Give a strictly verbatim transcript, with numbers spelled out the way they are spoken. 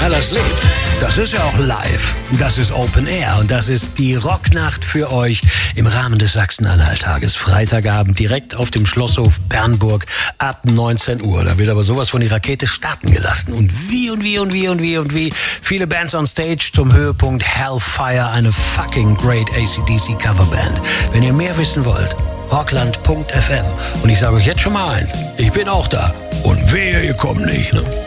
Ja, das lebt. Das ist ja auch live. Das ist Open Air und das ist die Rocknacht für euch im Rahmen des Sachsen-Anhalt-Tages. Freitagabend direkt auf dem Schlosshof Bernburg ab neunzehn Uhr. Da wird aber sowas von die Rakete starten gelassen. Und wie und wie und wie und wie und wie. Viele Bands on Stage zum Höhepunkt Hellfire, eine fucking great A C D C Coverband. Wenn ihr mehr wissen wollt, rockland punkt f m. Und ich sage euch jetzt schon mal eins, ich bin auch da. Und wehe, ihr kommt nicht, ne?